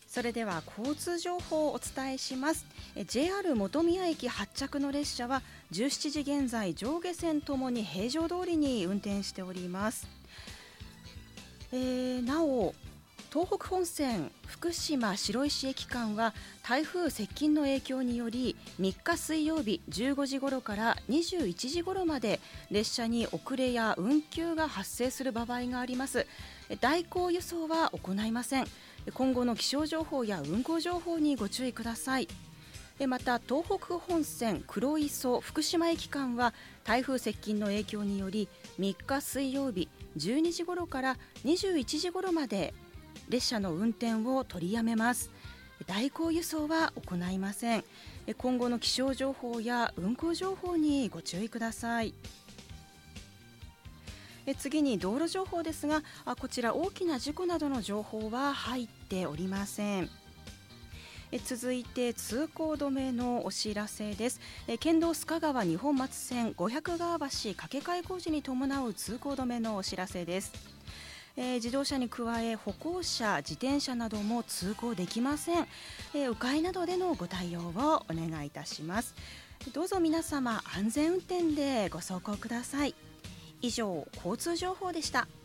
それでは交通情報をお伝えします。JR 本宮駅発着の列車は17時現在上下線ともに平常通りに運転しております。なお東北本線福島白石駅間は台風接近の影響により3日水曜日15時頃から21時頃まで列車に遅れや運休が発生する場合があります。代行輸送は行いません。今後の気象情報や運行情報にご注意ください。また東北本線黒磯福島駅間は台風接近の影響により3日水曜日12時頃から21時頃まで列車の運転を取りやめます。代行輸送は行いません。今後の気象情報や運行情報にご注意ください。次に道路情報ですが、こちら大きな事故などの情報は入っておりません。続いて通行止めのお知らせです。県道須賀川二本松線500川橋架け替え工事に伴う通行止めのお知らせです。自動車に加え歩行者、自転車なども通行できません。迂回などでのご対応をお願いいたします。どうぞ皆様安全運転でご走行ください。以上、交通情報でした。